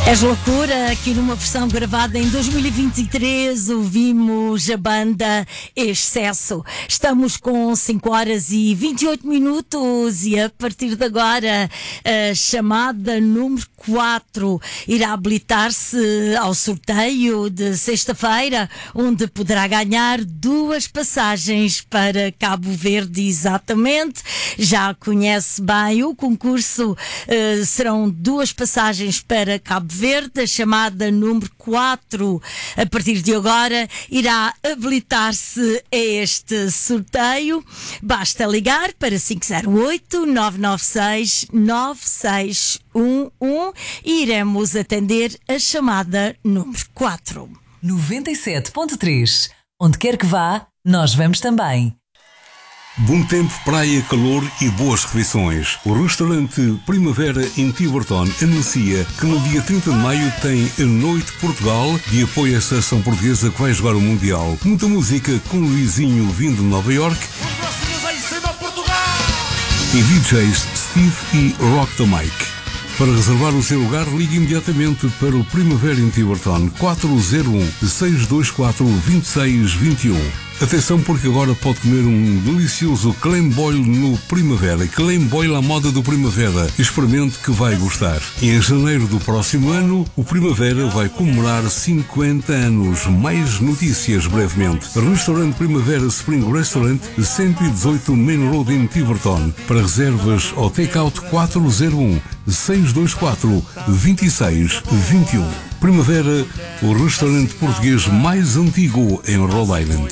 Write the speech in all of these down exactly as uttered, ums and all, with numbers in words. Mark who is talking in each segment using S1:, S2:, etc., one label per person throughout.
S1: És loucura, aqui numa versão gravada em dois mil e vinte e três, ouvimos a banda Excesso. Estamos com cinco horas e vinte e oito minutos e a partir de agora a chamada número quatro irá habilitar-se ao sorteio de sexta-feira, onde poderá ganhar duas passagens para Cabo Verde, exatamente. Já conhece bem o concurso, uh, serão duas passagens para Cabo Verde. A chamada número quatro, a partir de agora, irá habilitar-se a este sorteio. Basta ligar para cinco zero oito, nove nove seis, nove seis um um e iremos atender a chamada número quatro.
S2: noventa e sete ponto três. Onde quer que vá, nós vamos também.
S3: Bom tempo, praia, calor e boas refeições. O restaurante Primavera em Tiverton anuncia que no dia trinta de maio tem a Noite Portugal, de apoio à seleção portuguesa que vai jogar o Mundial. Muita música com Luizinho vindo de Nova York e D Js Steve e Rock the Mike. Para reservar o seu lugar, ligue imediatamente para o Primavera em Tiverton quatro zero um, seis dois quatro, dois seis dois um. Atenção, porque agora pode comer um delicioso clam boil no Primavera. Clam boil à moda do Primavera. Experimente que vai gostar. E em janeiro do próximo ano, o Primavera vai comemorar cinquenta anos. Mais notícias brevemente. Restaurante Primavera Spring Restaurant, cento e dezoito Main Road em Tiverton. Para reservas ou take-out quatro zero um, seis dois quatro, dois seis dois um. Primavera, o restaurante português mais antigo em Rhode Island.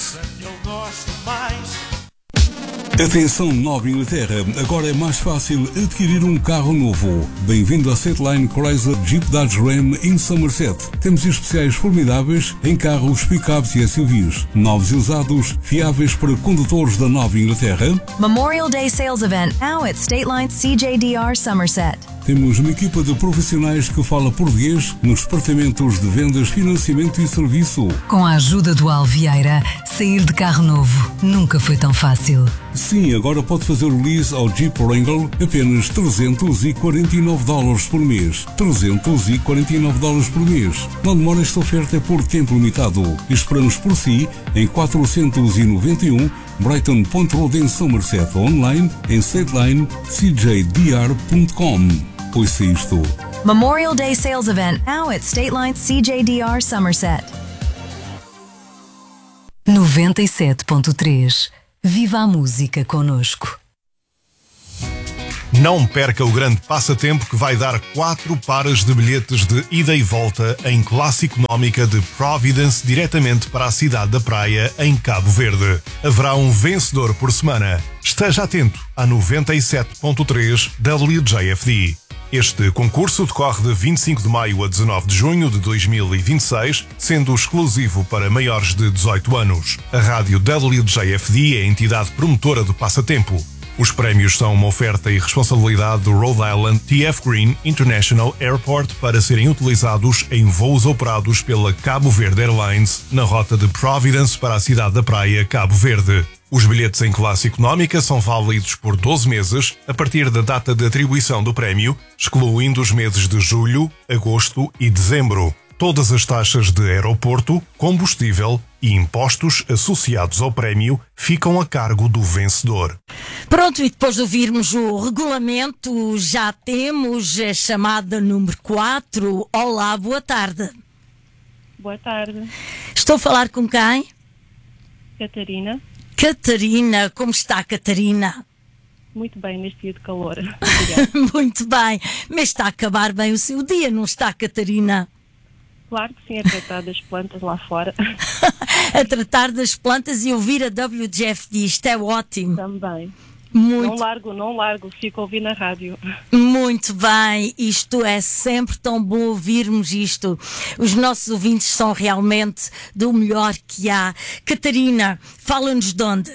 S3: Atenção, Nova Inglaterra, agora é mais fácil adquirir um carro novo. Bem-vindo à Stateline Chrysler Jeep Dodge Ram em Somerset. Temos especiais formidáveis em carros, pick-ups e S U Vs. Novos e usados, fiáveis para condutores da Nova Inglaterra.
S4: Memorial Day Sales Event now at Stateline C J D R Somerset.
S3: Temos uma equipa de profissionais que fala português nos departamentos de vendas, financiamento e serviço.
S2: Com a ajuda do Alvieira, sair de carro novo nunca foi tão fácil.
S3: Sim, agora pode fazer o lease ao Jeep Wrangler apenas trezentos e quarenta e nove dólares por mês. trezentos e quarenta e nove dólares por mês. Não demora, esta oferta é por tempo limitado. Esperamos por si em quatrocentos e noventa e um Brighton Point Road em Somerset, online em stateline c j d r ponto com. Ouça isto.
S4: Memorial Day Sales Event now at Stateline C J D R Somerset.
S2: noventa e sete ponto três. Viva a música connosco.
S5: Não perca o grande passatempo que vai dar quatro pares de bilhetes de ida e volta em classe económica de Providence diretamente para a cidade da praia em Cabo Verde. Haverá um vencedor por semana. Esteja atento a noventa e sete ponto três W J F D. Este concurso decorre de vinte e cinco de maio a dezanove de junho de dois mil e vinte e seis, sendo exclusivo para maiores de dezoito anos. A rádio W J F D é a entidade promotora do passatempo. Os prémios são uma oferta e responsabilidade do Rhode Island T F Green International Airport para serem utilizados em voos operados pela Cabo Verde Airlines na rota de Providence para a cidade da praia Cabo Verde. Os bilhetes em classe económica são válidos por doze meses a partir da data de atribuição do prémio, excluindo os meses de julho, agosto e dezembro. Todas as taxas de aeroporto, combustível e impostos associados ao prémio ficam a cargo do vencedor.
S1: Pronto, e depois de ouvirmos o regulamento, já temos a chamada número quatro. Olá, boa tarde.
S6: Boa tarde.
S1: Estou a falar com quem?
S6: Catarina.
S1: Catarina, como está, Catarina?
S6: Muito bem, neste dia de calor.
S1: Muito bem, mas está a acabar bem o seu dia, não está, Catarina?
S6: Claro que sim, a tratar das plantas lá fora.
S1: A tratar das plantas e ouvir a W J F D, isto é ótimo.
S6: Também.
S1: Muito.
S6: Não largo, não largo, fico a ouvir na rádio.
S1: Muito bem, isto é sempre tão bom ouvirmos isto. Os nossos ouvintes são realmente do melhor que há. Catarina, fala-nos de onde?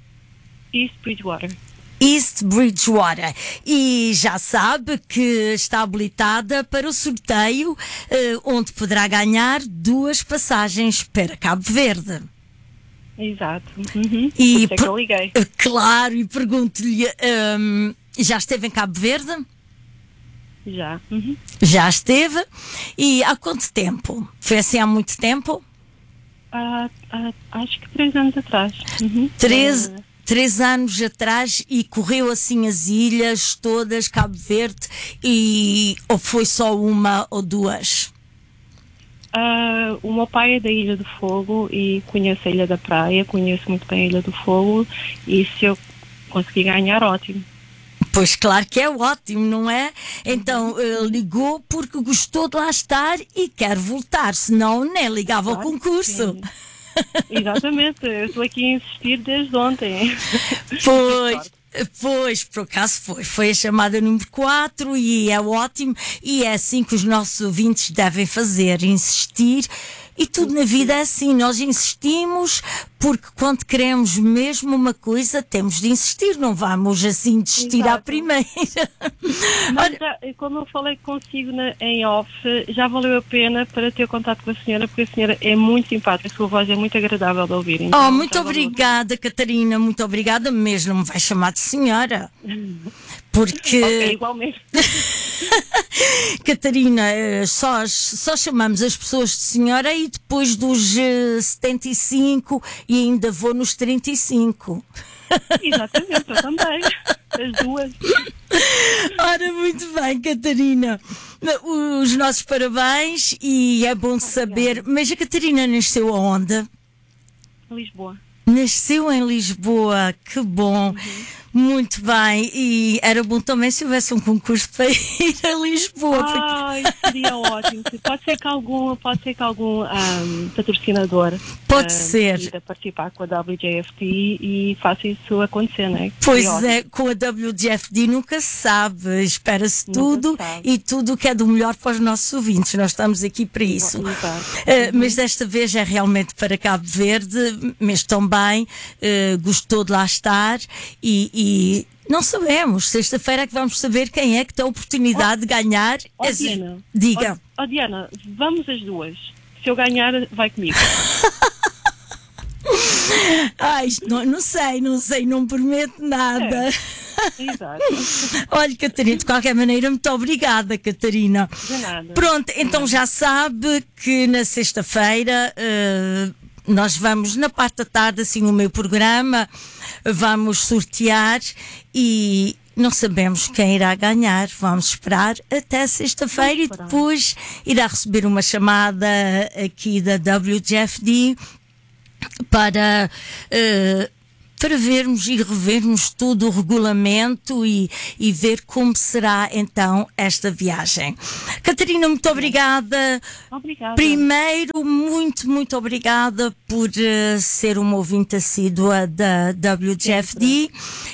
S6: East Bridgewater.
S1: East Bridgewater. E já sabe que está habilitada para o sorteio, eh, onde poderá ganhar duas passagens para Cabo Verde.
S6: Exato. Uhum.
S1: E
S6: Por isso é que eu liguei.
S1: Claro, e pergunto-lhe, um, já esteve em Cabo Verde?
S6: Já. Uhum.
S1: Já esteve? E há quanto tempo? Foi assim há muito tempo?
S6: Ah, ah, acho que três anos atrás. Uhum.
S1: Três,
S6: Ah,
S1: três anos atrás e correu assim as ilhas todas, Cabo Verde, e ou foi só uma ou duas?
S6: ah, o meu pai é da Ilha do Fogo e conheço a Ilha da Praia, conheço muito bem a Ilha do Fogo, e se eu conseguir ganhar, ótimo.
S1: Pois claro que é ótimo, não é? Então eh, ligou porque gostou de lá estar e quer voltar, senão nem ligava ao
S6: Claro,
S1: concurso.
S6: sim. Exatamente, eu estou aqui a insistir desde ontem.
S1: Pois, pois, por acaso foi. Foi a chamada número quatro e é ótimo. E é assim que os nossos ouvintes devem fazer, insistir. E tudo na vida é assim, nós insistimos porque quando queremos mesmo uma coisa temos de insistir, não vamos assim desistir à
S6: Exato.
S1: primeira.
S6: Mas já, como eu falei consigo na, em off, já valeu a pena para ter contato com a senhora, porque a senhora é muito simpática, a sua voz é muito agradável de ouvir. Então
S1: Oh, muito
S6: já valeu a
S1: obrigada, Catarina, muito obrigada mesmo. Não me vai chamar de senhora. Porque,
S6: pena. Ok, igualmente.
S1: Catarina, eh, só, só chamamos as pessoas de senhora e depois dos eh, setenta e cinco e ainda vou nos trinta e cinco.
S6: Exatamente, eu também. As duas.
S1: Ora, muito bem, Catarina. Os nossos parabéns e é bom saber. Mas a Catarina nasceu aonde?
S6: Lisboa.
S1: Nasceu em Lisboa, que bom. Muito bem, e era bom também se houvesse um concurso para ir a Lisboa. porque-
S6: Ai, seria ótimo. Pode ser que algum, pode ser que algum ahm, patrocinador
S1: Pode
S6: ahm,
S1: ser.
S6: queira participar com a W J F T e faça isso acontecer, não é?
S1: Pois
S6: Seria ótimo.
S1: é, com a W J F D nunca se sabe, espera-se
S6: Nunca
S1: tudo
S6: se sabe.
S1: e tudo o que é do melhor para os nossos ouvintes, nós estamos aqui para isso.
S6: Exato.
S1: Uh, mas desta vez é realmente para Cabo Verde, mas também uh, gostou de lá estar e, e não sabemos, sexta-feira é que vamos saber quem é que tem a oportunidade de ganhar.
S6: Ó,
S1: esse-
S6: Diana,
S1: Diga.
S6: Ó, ó, Diana, vamos as duas. Se eu ganhar, vai comigo.
S1: Ah, isto não, não sei, não sei, não prometo nada.
S6: Exato.
S1: Olha, Catarina, de qualquer maneira, muito obrigada, Catarina.
S6: De nada.
S1: Pronto, então já sabe que na sexta-feira eh, nós vamos, na parte da tarde, assim, o meu programa, vamos sortear e não sabemos quem irá ganhar. Vamos esperar até sexta-feira e
S6: Vamos esperar.
S1: depois irá receber uma chamada aqui da W J F D para, eh, para vermos e revermos todo o regulamento e, e ver como será então esta viagem. Catarina, muito obrigada.
S6: Obrigada.
S1: Primeiro, muito, muito obrigada por eh, ser uma ouvinte assídua da W J F D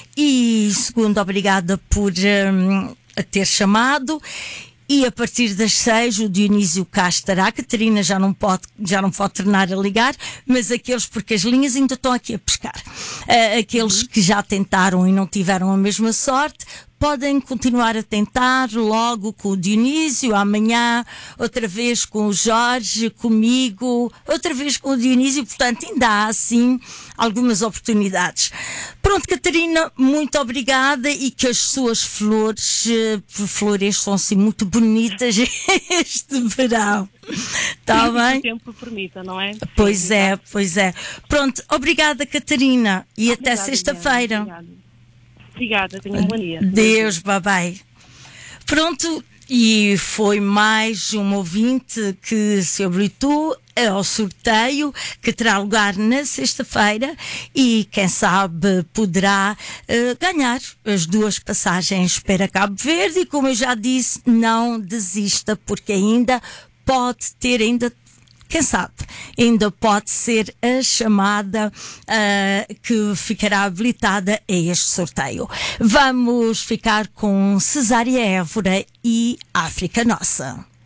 S1: e segundo, obrigada por eh, ter chamado. E a partir das seis o Dionísio cá estará. A Catarina já não pode, já não pode tornar a ligar, mas aqueles, porque as linhas ainda estão aqui a pescar. Uh, aqueles que já tentaram e não tiveram a mesma sorte, podem continuar a tentar logo com o Dionísio, amanhã, outra vez com o Jorge, comigo, outra vez com o Dionísio, portanto ainda há assim algumas oportunidades. Pronto, Catarina, muito obrigada e que as suas flores eh, floresçam assim muito bonitas este verão. Está
S6: O
S1: bem?
S6: tempo permita, não é?
S1: Pois
S6: Sim,
S1: é,
S6: exato.
S1: pois é. Pronto, obrigada, Catarina, e até
S6: Obrigada,
S1: sexta-feira.
S6: Diana, Obrigada. Obrigada, tenha um bom dia.
S1: Deus, bye bye. Pronto, e foi mais um ouvinte que se habilitou ao sorteio que terá lugar na sexta-feira e quem sabe poderá eh, ganhar as duas passagens para Cabo Verde e como eu já disse, não desista porque ainda pode ter ainda quem sabe, ainda pode ser a chamada uh, que ficará habilitada a este sorteio. Vamos ficar com Cesária Évora e África Nossa.